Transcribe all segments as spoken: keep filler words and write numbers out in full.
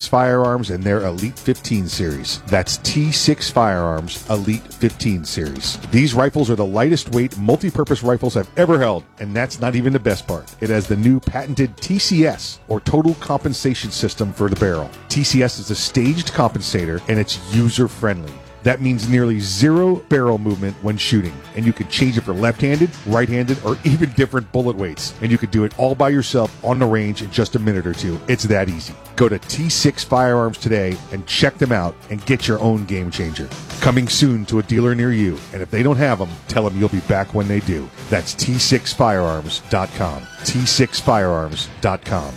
Firearms and their Elite fifteen series. That's T six Firearms Elite fifteen series. These rifles are the lightest weight multi-purpose rifles I've ever held, and that's not even the best part. It has the new patented T C S, or Total Compensation System, for the barrel. T C S is a staged compensator, and it's user-friendly. That means nearly zero barrel movement when shooting, and you can change it for left-handed, right-handed, or even different bullet weights. And you can do it all by yourself on the range in just a minute or two. It's that easy. Go to T six Firearms today and check them out and get your own game changer. Coming soon to a dealer near you, and if they don't have them, tell them you'll be back when they do. That's T six firearms dot com. T six firearms dot com.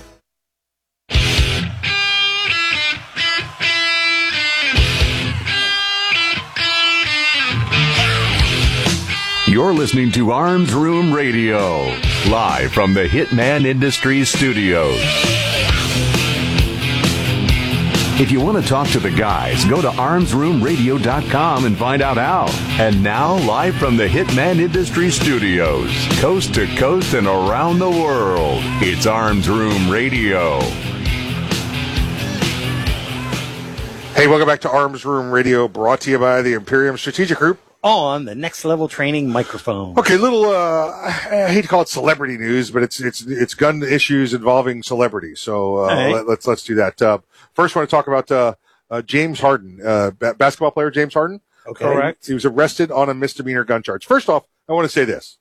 You're listening to Arms Room Radio, live from the Hitman Industries studios. If you want to talk to the guys, go to arms room radio dot com and find out how. And now, live from the Hitman Industries studios, coast to coast and around the world, it's Arms Room Radio. Hey, welcome back to Arms Room Radio, brought to you by the Imperium Strategic Group. On the Next Level Training microphone. Okay, little, uh, I hate to call it celebrity news, but it's, it's, it's gun issues involving celebrities. So, uh, right. let, let's, let's do that. Uh, first I want to talk about, uh, uh, James Harden, uh, ba- basketball player James Harden. Okay. Correct. He was arrested on a misdemeanor gun charge. First off, I want to say this.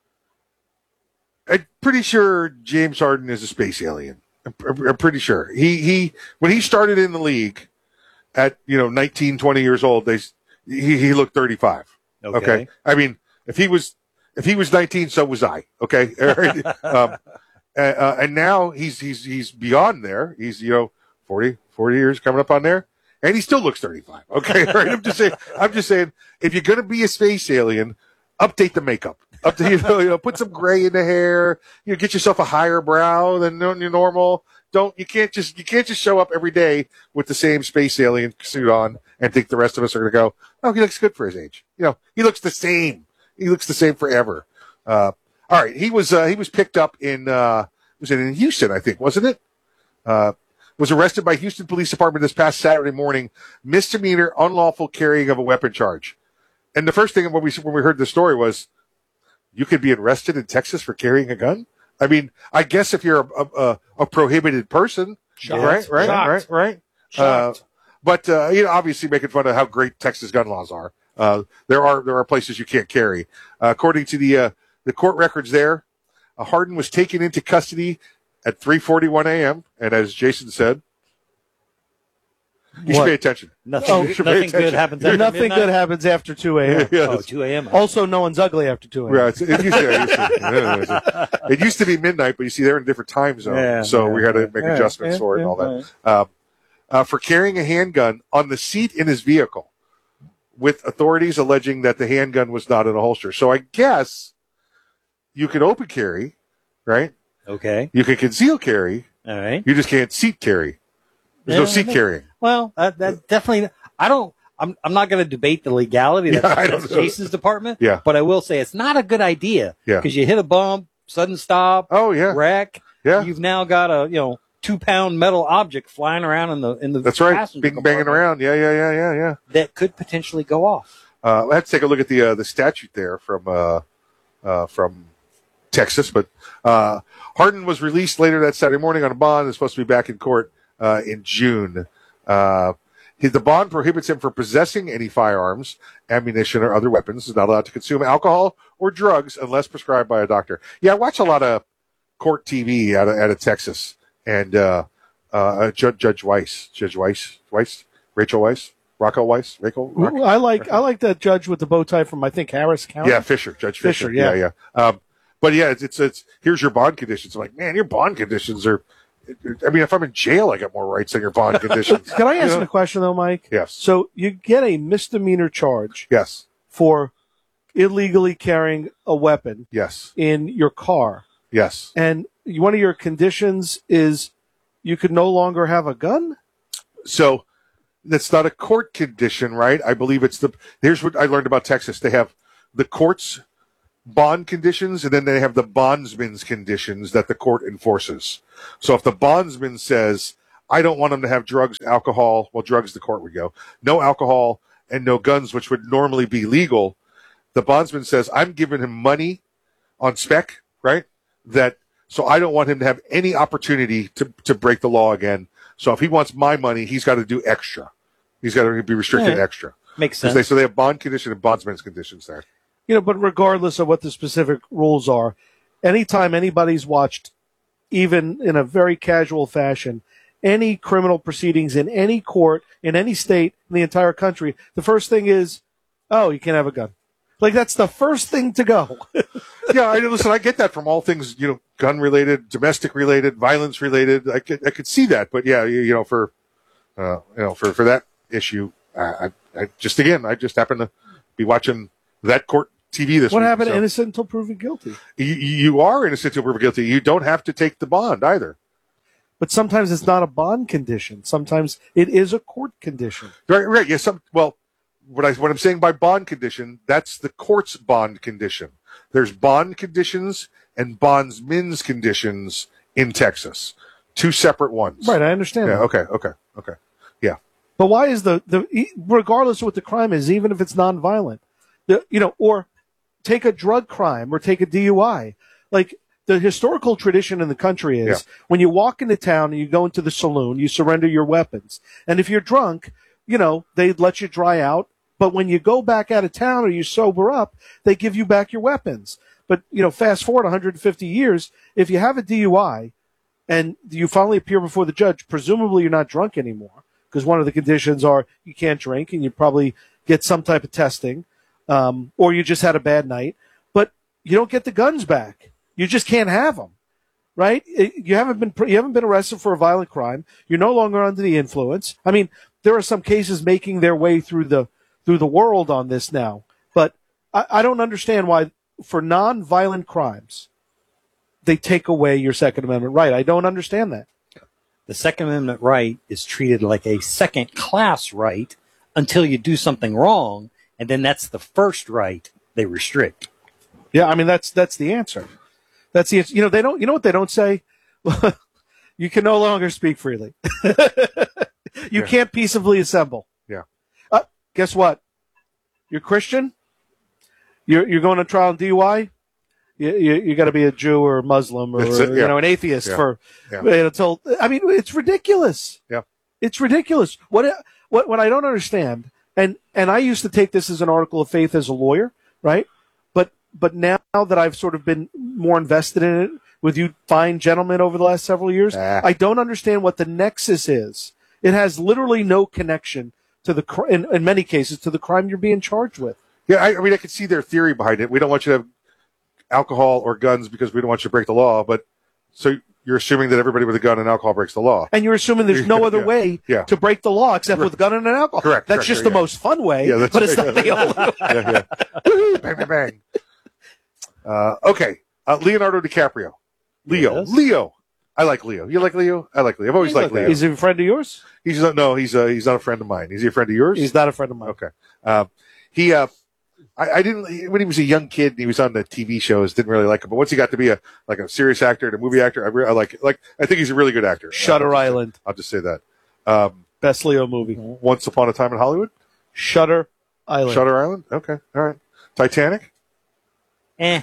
I'm pretty sure James Harden is a space alien. I'm, I'm pretty sure. He, he, when he started in the league at, you know, nineteen, twenty years old, they, He, he looked thirty-five. Okay. okay. I mean, if he was, if he was nineteen, so was I. Okay. um, uh, and now he's, he's, he's beyond there. He's, you know, forty, forty years coming up on there, and he still looks thirty-five. Okay. Right? I'm just saying, I'm just saying, if you're going to be a space alien, update the makeup. Update, you know, you know, put some gray in the hair, you know, get yourself a higher brow than your normal. Don't, you can't just, you can't just show up every day with the same space alien suit on and think the rest of us are going to go, oh, he looks good for his age. You know, he looks the same. He looks the same forever. Uh, all right. He was, uh, he was picked up in, uh, was it in Houston, I think, wasn't it? Uh, was arrested by Houston Police Department this past Saturday morning, misdemeanor unlawful carrying of a weapon charge. And the first thing when we, when we heard the story was, you could be arrested in Texas for carrying a gun? I mean, I guess if you're a, a, a prohibited person, Shocked. right, right, Shocked. right, right. Shocked. Uh, but, uh, you know, obviously making fun of how great Texas gun laws are. Uh, there are, there are places you can't carry. Uh, according to the, uh, the court records there, uh, Harden was taken into custody at three forty-one a.m. And as Jason said, you should What? pay attention. Nothing, Oh, you should pay nothing good attention. happens after Nothing midnight? good happens after two a.m. Yeah, Oh, two a.m. Also, no one's ugly after two a.m. Right. It used, to, it, used to, it used to be midnight, but you see, they're in a different time zone. Yeah, so yeah, we had to make yeah, adjustments yeah, for it and yeah, all that. Um, uh, for carrying a handgun on the seat in his vehicle, with authorities alleging that the handgun was not in a holster. So I guess you can open carry, right? Okay. You can conceal carry. All right. You just can't seat carry. There's Yeah, no seat no. carrying. Well, that, that definitely, I don't, I'm, I'm not going to debate the legality. That's, Yeah, I don't that's know. Jason's department. Yeah. But I will say it's not a good idea. Yeah. Because you hit a bump, sudden stop, Oh, yeah. wreck. Yeah. You've now got a, you know, two pound metal object flying around in the, in the That's right. passenger Bing banging compartment around. Yeah, yeah, yeah, yeah, yeah. that could potentially go off. Uh, let's take a look at the uh, the statute there from uh, uh, from Texas. But uh, Harden was released later that Saturday morning on a bond. Is supposed to be back in court uh, in June. Uh, he, the bond prohibits him from possessing any firearms, ammunition, or other weapons. He's not allowed to consume alcohol or drugs unless prescribed by a doctor. Yeah, I watch a lot of court T V out of, out of Texas, and uh, uh, Judge, Judge Weiss, Judge Weiss, Weiss, Rachel Weiss. Rocco Weiss, Rachel. Rock- I like I like that judge with the bow tie from I think Harris County. Yeah, Fisher, Judge Fisher. Fisher, yeah. yeah, yeah. Um, but yeah, it's, it's it's here's your bond conditions. I'm like, man, your bond conditions are. I mean, if I'm in jail, I got more rights than your bond conditions. Can I ask You know? a question though, Mike? Yes. So you get a misdemeanor charge Yes. for illegally carrying a weapon Yes. in your car, Yes. and one of your conditions is you could no longer have a gun. So that's not a court condition, right? I believe it's the. Here's what I learned about Texas. They have the court's bond conditions, and then they have the bondsman's conditions that the court enforces. So if the bondsman says, I don't want him to have drugs, alcohol. Well, drugs, the court would go. No alcohol and no guns, which would normally be legal. The bondsman says, I'm giving him money on spec, right? That so I don't want him to have any opportunity to, to break the law again. So if he wants my money, he's got to do extra. He's got to be restricted Yeah. extra. Makes sense. They, so they have bond condition and bondsman's conditions there. You know, but regardless of what the specific rules are, anytime anybody's watched, even in a very casual fashion, any criminal proceedings in any court, in any state, in the entire country, the first thing is, oh, you can't have a gun. Like, that's the first thing to go. Yeah, I listen, I get that from all things, you know, gun related, domestic related, violence related. I could, I could see that. But yeah, you, you know, for, uh, you know, for, for that issue, uh, I, I just, again, I just happen to be watching that court T V this What week. happened so. to innocent until proven guilty? You, you are innocent until proven guilty. You don't have to take the bond either. But sometimes it's not a bond condition. Sometimes it is a court condition. Right, right. Yes. Some, well, what I what I'm saying by bond condition, that's the court's bond condition. There's bond conditions and bondsmen's conditions in Texas, two separate ones. Right, I understand Yeah. that. Okay. Okay. Okay. Yeah. But why is the, the regardless of what the crime is, even if it's nonviolent, the, you know, or take a drug crime or take a D U I, like the historical tradition in the country is Yeah. when you walk into town and you go into the saloon, you surrender your weapons. And if you're drunk, you know, they let you dry out. But when you go back out of town or you sober up, they give you back your weapons. But, you know, fast forward one hundred fifty years, if you have a D U I and you finally appear before the judge, presumably you're not drunk anymore because one of the conditions are you can't drink and you probably get some type of testing, um, or you just had a bad night. But you don't get the guns back. You just can't have them, right? You haven't been you haven't been arrested for a violent crime. You're no longer under the influence. I mean, there are some cases making their way through the through the world on this now, but I, I don't understand why for non-violent crimes they take away your Second Amendment right. I don't understand that. The Second Amendment right is treated like a second-class right until you do something wrong, and then that's the first right they restrict. Yeah, I mean that's that's the answer. That's the answer. You know they don't. You know what they don't say? You can no longer speak freely. you Yeah. can't peaceably assemble. Yeah. Uh, guess what? You're Christian. You're you're going to trial on D U I. You you, you got to be a Jew or a Muslim or That's it, yeah. you know an atheist Yeah. for Yeah. until. I mean, it's ridiculous. Yeah. It's ridiculous. What what what I don't understand, and and I used to take this as an article of faith as a lawyer, right? But but now that I've sort of been more invested in it with you fine gentlemen over the last several years, Ah. I don't understand what the nexus is. It has literally no connection to the cr- in, in many cases to the crime you're being charged with. Yeah. I, I mean, I could see their theory behind it. We don't want you to have alcohol or guns because we don't want you to break the law. But so you're assuming that everybody with a gun and alcohol breaks the law. And you're assuming there's no other Yeah. way Yeah. to break the law except with a gun and an alcohol. Correct, That's correct, just yeah, the yeah. most fun way, Yeah, that's but it's right. not the only way. Yeah, yeah. Woo-hoo, bang, bang, bang. Uh, okay. Uh, Leonardo DiCaprio. Leo. Yes. Leo. I like Leo. You like Leo? I like Leo. I've always He's liked okay. Leo. Is he a friend of yours? He's not, no, he's uh, he's not a friend of mine. Is he a friend of yours? He's not a friend of mine. Okay. Uh, he, uh, I, I didn't, when he was a young kid and he was on the T V shows, didn't really like him. But once he got to be a, like a serious actor and a movie actor, I, re- I like, like, I think he's a really good actor. Shutter Uh, Island, I'll just say that. Um, best Leo movie. Once Upon a Time in Hollywood? Shutter Island. Shutter Island? Okay. All right. Titanic? Eh.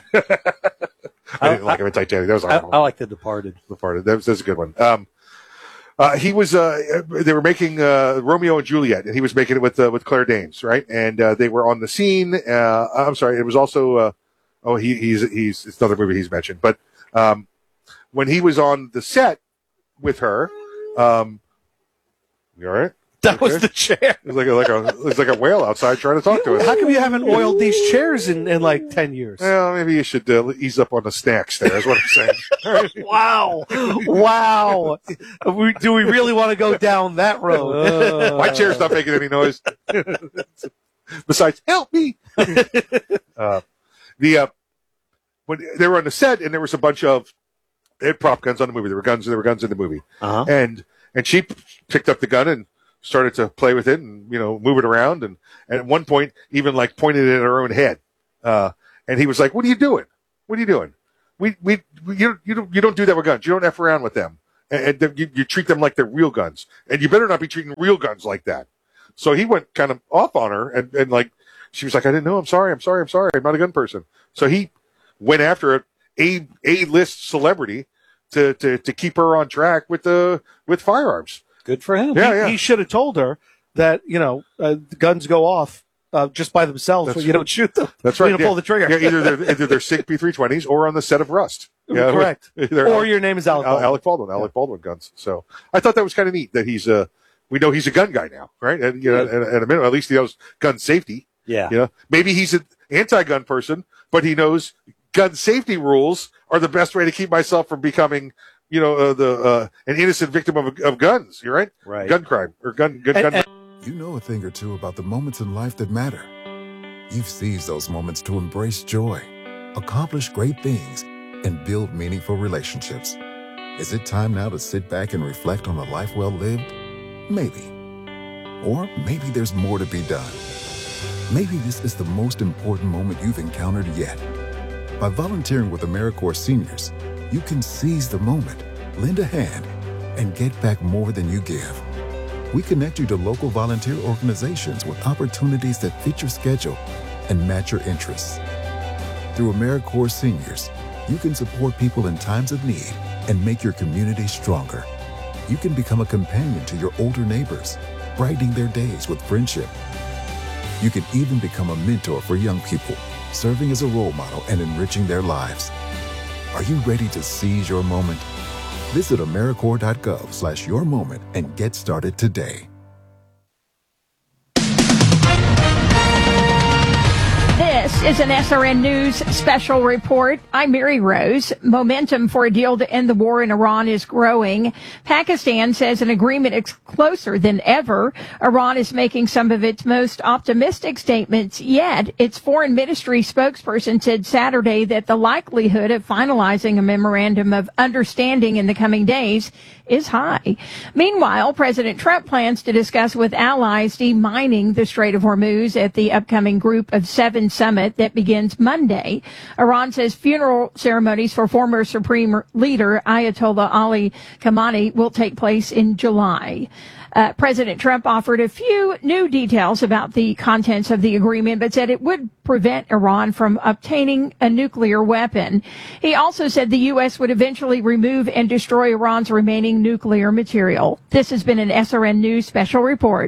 I didn't like him in Titanic. That was I, horrible. I like The Departed. The part of that was, that was a good one. Um, uh, he was uh, they were making uh, Romeo and Juliet, and he was making it with uh, with Claire Danes, right? And uh, they were on the scene. Uh, I'm sorry, it was also uh, oh he he's he's it's another movie he's mentioned, but um, when he was on the set with her, um, you all right? That was Okay. the chair. It was like a, like a it was like a whale outside trying to talk to us. How come you haven't oiled these chairs in, in like ten years? Well, maybe you should uh, ease up on the snacks. There is what I'm saying. All right. Wow. Wow. We- Do we really want to go down that road? My chair's not making any noise. Besides, help me. uh, the uh, when they were on the set, and there was a bunch of they had prop guns on the movie. There were guns. There were guns in the movie, Uh-huh. and and she p- picked up the gun and started to play with it and you know move it around, and, and at one point even like pointed it at her own head. Uh, and he was like, "What are you doing? What are you doing? We we, we you you don't you don't do that with guns. You don't f around with them." and, and you, you treat them like they're real guns, and you better not be treating real guns like that. So he went kind of off on her, and, and like she was like, I didn't know. I'm sorry. I'm sorry. I'm sorry. I'm not a gun person. So he went after a a a list celebrity to, to to keep her on track with the with firearms. Good for him. Yeah, he, yeah. he should have told her that, you know, uh, the guns go off uh, just by themselves That's when you right. don't shoot them. That's You right. don't Yeah. pull the trigger. Yeah, either they're either they're SIG P three twenties or on the set of Rust. Yeah, Correct. Either Or Alec, your name is Alec Al- Baldwin. Alec Baldwin. Alec Baldwin guns. So I thought that was kind of neat that he's a. We know he's a gun guy now, right? And you know, Yeah. at, at a minimum, at least he knows gun safety. Yeah. You know, maybe he's an anti-gun person, but he knows gun safety rules are the best way to keep myself from becoming, you know, uh, the uh, an innocent victim of, of guns. You're right. Right. Gun crime or gun gun. And- gun and- You know a thing or two about the moments in life that matter. You've seized those moments to embrace joy, accomplish great things, and build meaningful relationships. Is it time now to sit back and reflect on a life well lived? Maybe. Or maybe there's more to be done. Maybe this is the most important moment you've encountered yet. By volunteering with AmeriCorps Seniors, you can seize the moment, lend a hand, and get back more than you give. We connect you to local volunteer organizations with opportunities that fit your schedule and match your interests. Through AmeriCorps Seniors, you can support people in times of need and make your community stronger. You can become a companion to your older neighbors, brightening their days with friendship. You can even become a mentor for young people, serving as a role model and enriching their lives. Are you ready to seize your moment? Visit AmeriCorps.gov slash your moment and get started today. This is an S R N News special report. I'm Mary Rose. Momentum for a deal to end the war in Iran is growing. Pakistan says an agreement is closer than ever. Iran is making some of its most optimistic statements yet. Its foreign ministry spokesperson said Saturday that the likelihood of finalizing a memorandum of understanding in the coming days is high. Meanwhile, President Trump plans to discuss with allies demining the Strait of Hormuz at the upcoming Group of Seven summit that begins Monday. Iran says funeral ceremonies for former Supreme Leader Ayatollah Ali Khamenei will take place in July. Uh, President Trump offered a few new details about the contents of the agreement, but said it would prevent Iran from obtaining a nuclear weapon. He also said the U S would eventually remove and destroy Iran's remaining nuclear material. This has been an S R N News special report.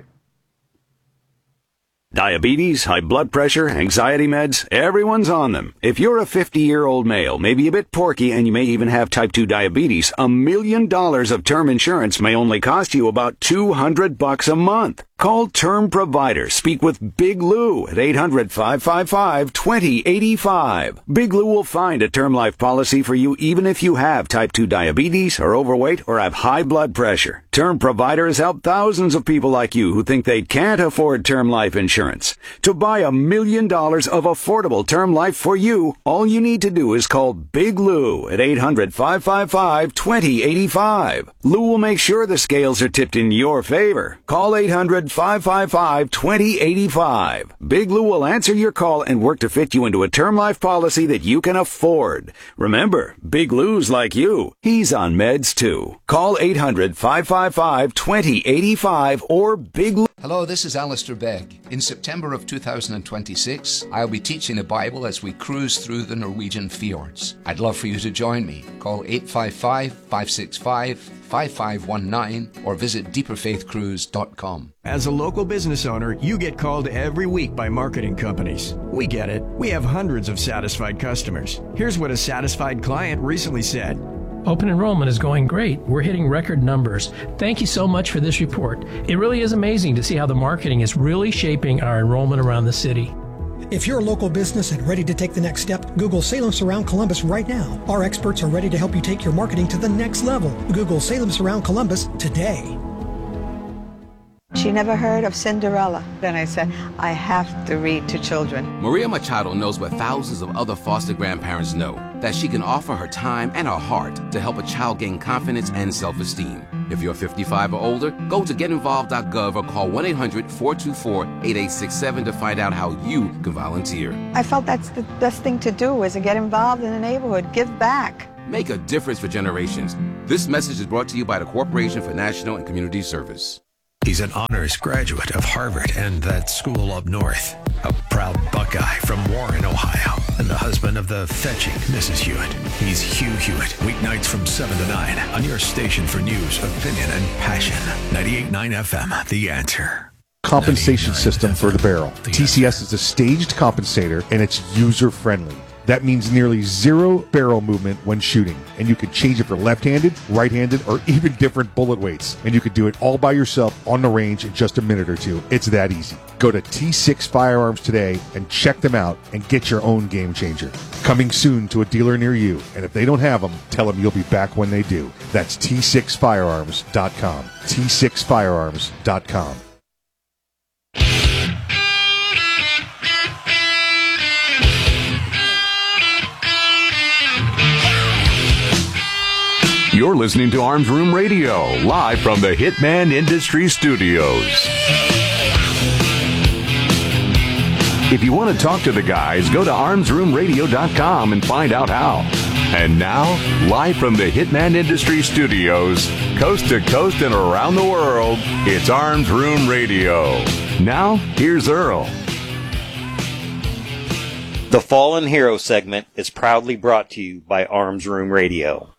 Diabetes, high blood pressure, anxiety meds, everyone's on them. If you're a fifty-year-old male, maybe a bit porky, and you may even have type two diabetes, a million dollars of term insurance may only cost you about two hundred bucks a month. Call Term Provider. Speak with Big Lou at eight hundred, five five five, two zero eight five. Big Lou will find a term life policy for you even if you have type two diabetes, are overweight, or have high blood pressure. Term Provider has helped thousands of people like you who think they can't afford term life insurance. To buy a million dollars of affordable term life for you, all you need to do is call Big Lou at eight hundred, five five five, two zero eight five. Lou will make sure the scales are tipped in your favor. Call eight hundred, five five five, two zero eight five. Big Lou will answer your call and work to fit you into a term life policy that you can afford. Remember, Big Lou's like you. He's on meds too. Call eight hundred, five five five, two zero eight five or Big Lou. Hello, this is Alistair Begg. In September of two thousand twenty-six, I'll be teaching the Bible as we cruise through the Norwegian fjords. I'd love for you to join me. Call eight five five, five six five, five five one nine or visit deeper faith cruise dot com. As a local business owner, you get called every week by marketing companies. We get it. We have hundreds of satisfied customers. Here's what a satisfied client recently said. Open enrollment is going great. We're hitting record numbers. Thank you so much for this report. It really is amazing to see how the marketing is really shaping our enrollment around the city. If you're a local business and ready to take the next step, Google Salem Surround Columbus right now. Our experts are ready to help you take your marketing to the next level. Google Salem Surround Columbus today. She never heard of Cinderella. Then I said, I have to read to children. Maria Machado knows what thousands of other foster grandparents know, that she can offer her time and her heart to help a child gain confidence and self-esteem. If you're fifty-five or older, go to get involved dot gov or call one eight hundred, four two four, eight eight six seven to find out how you can volunteer. I felt that's the best thing to do, is to get involved in the neighborhood, give back. Make a difference for generations. This message is brought to you by the Corporation for National and Community Service. He's an honors graduate of Harvard and that school up north. A proud Buckeye from Warren, Ohio, and the husband of the fetching Missus Hewitt. He's Hugh Hewitt, weeknights from seven to nine on your station for news, opinion, and passion. ninety-eight point nine F M, The Answer. Compensation system for the barrel. T C S is a staged compensator, and it's user-friendly. That means nearly zero barrel movement when shooting, and you can change it for left-handed, right-handed, or even different bullet weights. And you can do it all by yourself on the range in just a minute or two. It's that easy. Go to T six Firearms today and check them out and get your own game changer. Coming soon to a dealer near you, and if they don't have them, tell them you'll be back when they do. That's T six firearms dot com. T six firearms dot com. You're listening to Arms Room Radio, live from the Hitman Industry Studios. If you want to talk to the guys, go to arms room radio dot com and find out how. And now, live from the Hitman Industry Studios, coast to coast and around the world, it's Arms Room Radio. Now, here's Earl. The Fallen Hero segment is proudly brought to you by Arms Room Radio.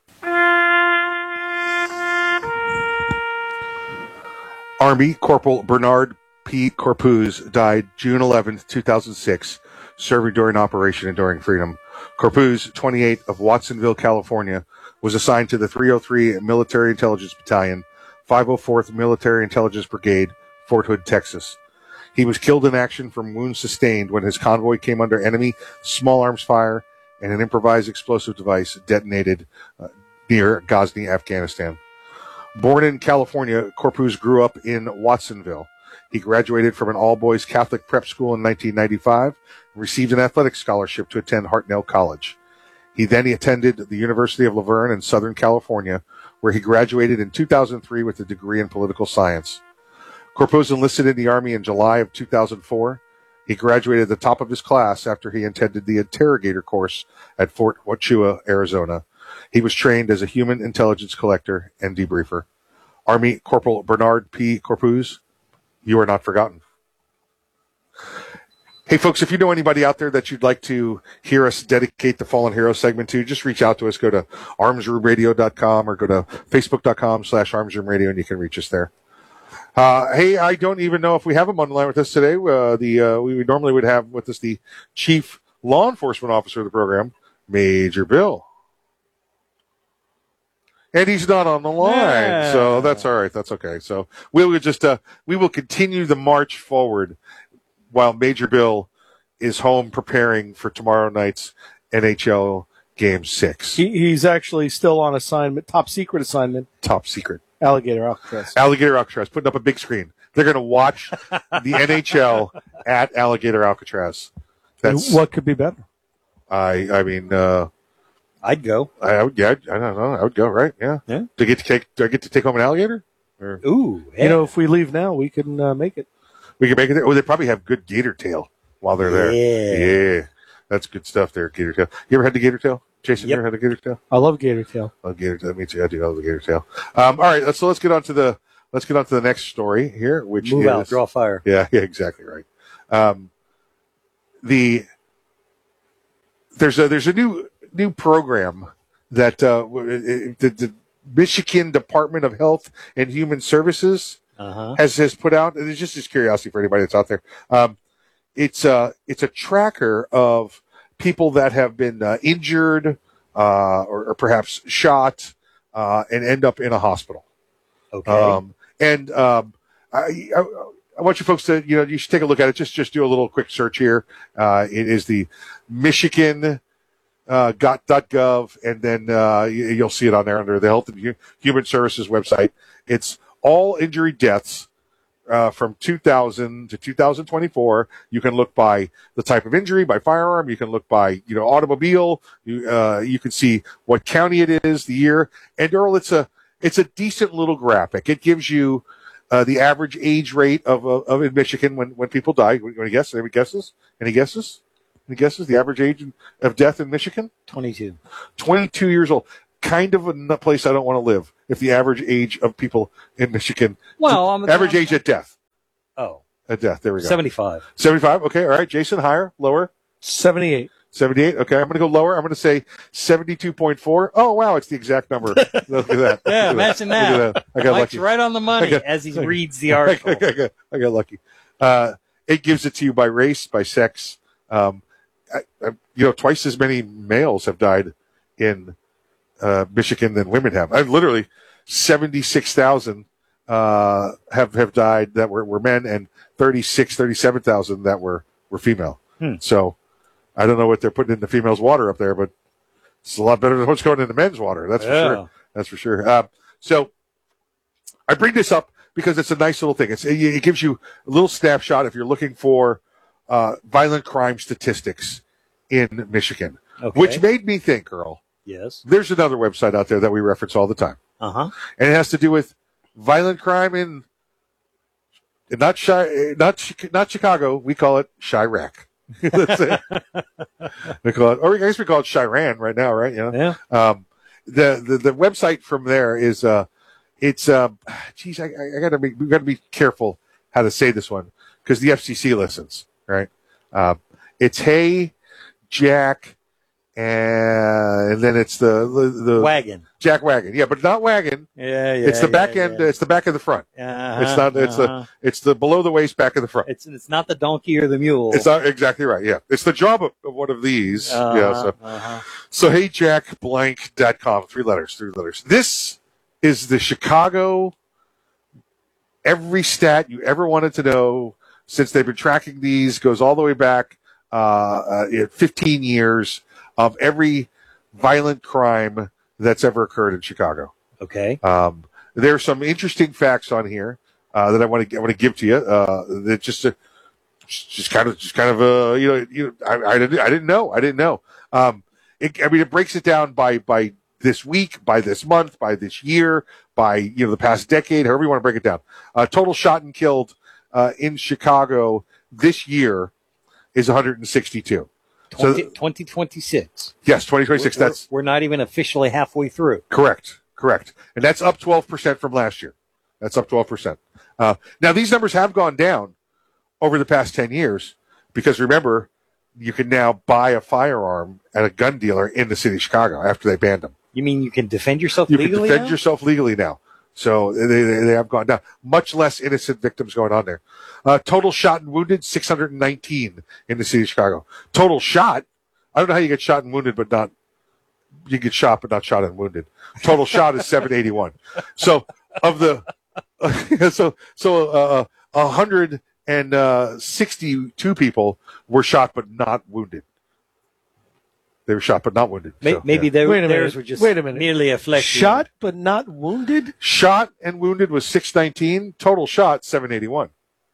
Army Corporal Bernard P. Corpuz died June eleventh, two thousand six, serving during Operation Enduring Freedom. Corpuz, twenty-eight, of Watsonville, California, was assigned to the three oh three Military Intelligence Battalion, five oh fourth Military Intelligence Brigade, Fort Hood, Texas. He was killed in action from wounds sustained when his convoy came under enemy small arms fire and an improvised explosive device detonated uh, near Ghazni, Afghanistan. Born in California, Corpuz grew up in Watsonville. He graduated from an all-boys Catholic prep school in nineteen ninety-five and received an athletic scholarship to attend Hartnell College. He then attended the University of La Verne in Southern California, where he graduated in two thousand three with a degree in political science. Corpuz enlisted in the Army in July of two thousand four. He graduated at the top of his class after he attended the interrogator course at Fort Huachuca, Arizona. He was trained as a human intelligence collector and debriefer. Army Corporal Bernard P. Corpuz, you are not forgotten. Hey, folks, if you know anybody out there that you'd like to hear us dedicate the Fallen Hero segment to, just reach out to us. Go to arms room radio dot com or go to facebook dot com slash arms room radio, and you can reach us there. Uh, hey, I don't even know if we have him on the line with us today. Uh, the uh, we normally would have with us the Chief Law Enforcement Officer of the program, Major Bill. And he's not on the line, yeah. So that's all right. That's okay. So we will just uh, we will continue the march forward while Major Bill is home preparing for tomorrow night's N H L Game Six. He, he's actually still on assignment, top secret assignment. Top secret. Alligator Alcatraz. Alligator Alcatraz, putting up a big screen. They're going to watch the N H L at Alligator Alcatraz. That's what could be better. I I mean. Uh, I'd go. I, I would, yeah, I don't know. I would go, right? Yeah. Yeah. Do I get to take, do I get to take home an alligator? Or? Ooh. Yeah. You know, if we leave now, we can uh, make it. We can make it there. Oh, they probably have good gator tail while they're there. Yeah. Yeah. That's good stuff there, gator tail. You ever had the gator tail? Jason, yep. you ever had a gator tail? I love gator tail. I love gator tail. Me too. I do love the gator tail. Um, all right. Let's, so let's get on to the, let's get on to the next story here, which Move is. out, draw fire. Yeah. Yeah, exactly right. Um, the, there's a, there's a new, new program that uh, the, the Michigan Department of Health and Human Services uh-huh. has has put out. And it's just this curiosity for anybody that's out there. Um, it's a it's a tracker of people that have been uh, injured uh, or, or perhaps shot uh, and end up in a hospital. Okay. Um, and um, I, I, I want you folks to you know you should take a look at it. Just just do a little quick search here. Uh, it is the Michigan. Uh, got dot gov, and then uh, you, you'll see it on there under the Health and Human Services website. It's all injury deaths uh, from two thousand to two thousand twenty-four. You can look by the type of injury, by firearm. You can look by you know automobile. You uh, you can see what county it is, the year. And Earl, it's a it's a decent little graphic. It gives you uh, the average age rate of of in Michigan when when people die. You want to guess? Any guesses? Any guesses? Any guesses? The average age of death in Michigan? twenty-two. twenty-two years old. Kind of a place I don't want to live. If the average age of people in Michigan, well, I'm average I'm, age at death. Oh, at death. There we go. seventy-five. seventy-five. Okay. All right. Jason, higher, lower. seventy-eight. seventy-eight. Okay. I'm going to go lower. I'm going to say seventy-two point four. Oh, wow. It's the exact number. Look at that. Yeah, imagine that. Look at that. I got Mike's lucky. right on the money got, as he reads the article. I got, I got, I got lucky. Uh, it gives it to you by race, by sex. Um, I, I, you know, twice as many males have died in uh, Michigan than women have. I literally seventy-six thousand uh, have have died that were, were men, and thirty-six, thirty-seven thousand that were were female. Hmm. So I don't know what they're putting in the females' water up there, but it's a lot better than what's going in the men's water. That's yeah. for sure. That's for sure. Um, so I bring this up because it's a nice little thing. It's, it, it gives you a little snapshot if you're looking for uh, violent crime statistics in Michigan, okay. which made me think, Earl. Yes. There's another website out there that we reference all the time. Uh-huh. And it has to do with violent crime in, in not Chi, not not Chicago. We call it Chirac. That's it. We call it, or I guess we call it Chiran right now, right? You know? Yeah. Um, the, the the website from there is uh, it's uh, geez, I, I gotta be we gotta be careful how to say this one because the F C C listens, right? Um, it's Hey Jack. And then it's the, the, the wagon, Jack Wagon, yeah, but not wagon. Yeah, yeah. It's the back yeah, end. yeah. It's the back of the front. Uh-huh, it's not. It's uh-huh. the. It's the below the waist back of the front. It's it's not the donkey or the mule. It's not exactly right. Yeah, it's the job of, of one of these. Uh-huh, yeah. So, uh-huh. so hey jack blank dot com. Three letters. Three letters. This is the Chicago. Every stat you ever wanted to know since they've been tracking these goes all the way back uh, uh, fifteen years of every violent crime that's ever occurred in Chicago. Okay. Um, there are some interesting facts on here uh, that I want to I want to give to you. Uh, that just uh, just kind of just kind of uh, you know you know I, I didn't I didn't know I didn't know. Um, it, I mean, it breaks it down by by this week, by this month, by this year, by you know the past decade, however you want to break it down. Uh, total shot and killed uh, in Chicago this year is one hundred sixty-two. twenty, So, twenty twenty-six. Yes, twenty twenty-six. We're, That's we're not even officially halfway through. correct. Correct. And that's up twelve percent from last year. That's up twelve percent. Uh, now, these numbers have gone down over the past ten years because remember, you can now buy a firearm at a gun dealer in the city of Chicago after they banned them. You mean you can defend yourself You legally can defend now? yourself legally now. So they, they, they have gone down. Much less innocent victims going on there. Uh, total shot and wounded, six hundred nineteen in the city of Chicago. Total shot, I don't know how you get shot and wounded, but not, you get shot, but not shot and wounded. Total shot is seven eighty-one. So of the, so, so, uh, one hundred sixty-two people were shot, but not wounded. They were shot, but not wounded. May- So, Maybe yeah. they, Wait a theirs minute. were just Wait a minute. merely a flesh. Shot but not wounded? Shot and wounded was six nineteen. Total shot, seven eighty-one.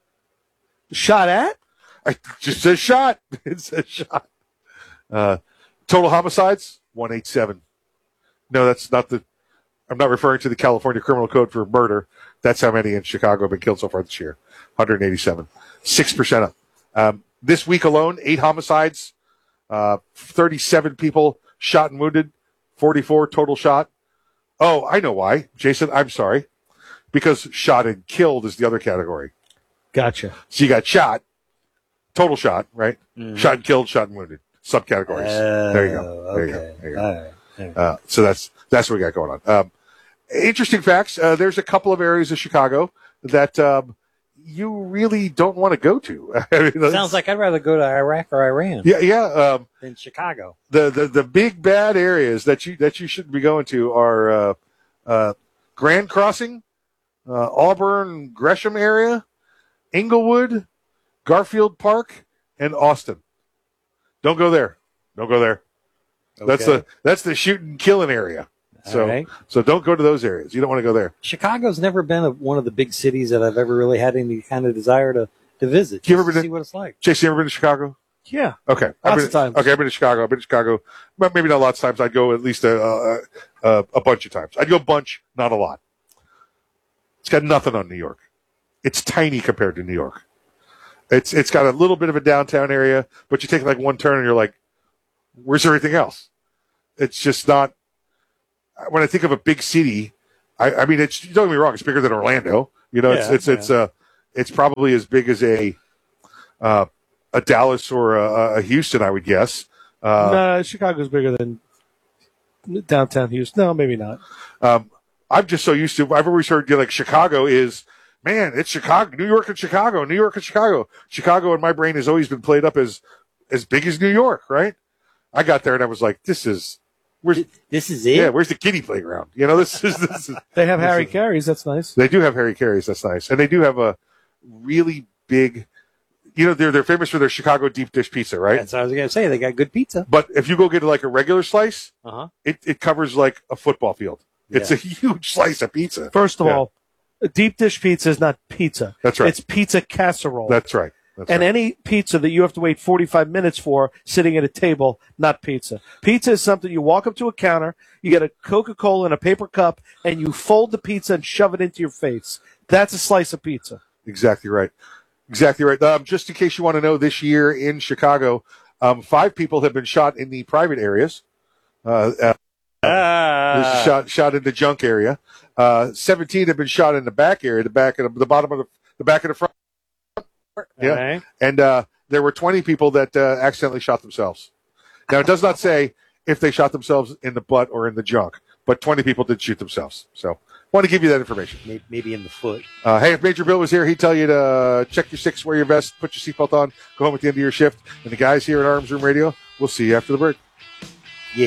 Shot at? I just said shot. It says shot. Uh, total homicides, one eighty-seven. No, that's not the, I'm not referring to the California Criminal Code for murder. That's how many in Chicago have been killed so far this year. one hundred eighty-seven. six percent up. Um, this week alone, eight homicides, uh, thirty-seven people shot and wounded, forty-four total shot. Oh, I know why. Jason, I'm sorry. Because shot and killed is the other category. Gotcha. So you got shot, total shot, right? Mhm. Shot and killed, shot and wounded. Subcategories. Oh, there you go. There you go. okay. There you go. All right. All right. Uh, so that's that's what we got going on. Um, interesting facts. Uh, there's a couple of areas of Chicago that um, you really don't want to go to. I mean, that's- Sounds like I'd rather go to Iraq or Iran yeah, yeah. Um, than Chicago. the, the the big bad areas that you that you shouldn't be going to are uh, uh, Grand Crossing, uh, Auburn, Gresham area, Inglewood, Garfield Park, and Austin. Don't go there. Don't go there. That's Okay. the that's the shooting killing area. So All right. so don't go to those areas. You don't want to go there. Chicago's never been a, one of the big cities that I've ever really had any kind of desire to, to visit. You ever just to been see to- what it's like? Jason, you ever been to Chicago? Yeah. Okay. I've Lots been, of times. Okay, I've been to Chicago. I've been to Chicago, but maybe not lots of times. I'd go at least a, a, a, a bunch of times. I'd go a bunch, not a lot. It's got nothing on New York. It's tiny compared to New York. It's it's got a little bit of a downtown area, but you take like one turn and you're like, where's everything else? It's just not. When I think of a big city, I, I mean, it's don't get me wrong, it's bigger than Orlando. You know, it's Yeah, it's yeah. it's uh, it's probably as big as a uh, a Dallas or a, a Houston, I would guess. Uh, no, Chicago's bigger than downtown Houston. No, maybe not. Um, I'm just so used to. I've always heard you know, like Chicago is. Man, it's Chicago, New York and Chicago, New York and Chicago. Chicago in my brain has always been played up as as big as New York, right? I got there and I was like, this is where's this is it? Yeah, where's the kiddie playground? You know, this is this is They have this Harry is- Carey's. That's nice. They do have Harry Carey's, that's nice. And they do have a really big you know, they're they're famous for their Chicago deep dish pizza, right? That's what I was going to say. They got good pizza. But if you go get like a regular slice, Uh-huh. it, it covers like a football field. It's Yeah. a huge slice of pizza. First of Yeah. all, a deep dish pizza is not pizza. That's right. It's pizza casserole. That's right. That's and right. any pizza that you have to wait forty-five minutes for sitting at a table, not pizza. Pizza is something you walk up to a counter, you get a Coca-Cola in a paper cup, and you fold the pizza and shove it into your face. That's a slice of pizza. Exactly right. Exactly right. Um, just in case you want to know, this year in Chicago, um, five people have been shot in the private areas. Uh, uh, Ah. shot shot in the junk area. Uh, Seventeen have been shot in the back area, the back of the, the bottom of the the back of the front. Yeah, Okay. and uh, there were twenty people that uh, accidentally shot themselves. Now it does not say if they shot themselves in the butt or in the junk, but twenty people did shoot themselves. So, want to give you that information. Maybe, maybe in the foot. Uh, hey, if Major Bill was here, he'd tell you to uh, check your six, wear your vest, put your seatbelt on, go home at the end of your shift. And the guys here at Arms Room Radio, we'll see you after the break.